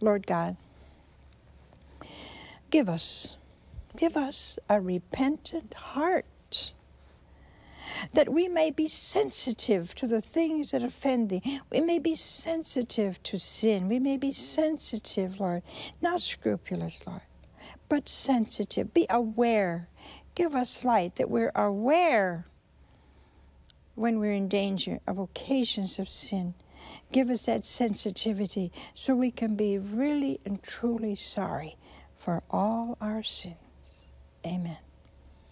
Lord God, give us a repentant heart, that we may be sensitive to the things that offend thee. We may be sensitive to sin. We may be sensitive, Lord, not scrupulous, Lord, but sensitive. Be aware. Give us light that we're aware when we're in danger of occasions of sin. Give us that sensitivity so we can be really and truly sorry for all our sins. Amen.